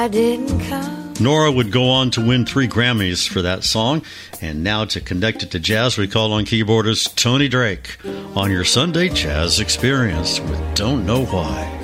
I didn't come. Nora would go on to win 3 Grammys for that song. And now to connect it to jazz, we call on keyboardist Tony Drake on your Sunday Jazz Experience with Don't Know Why.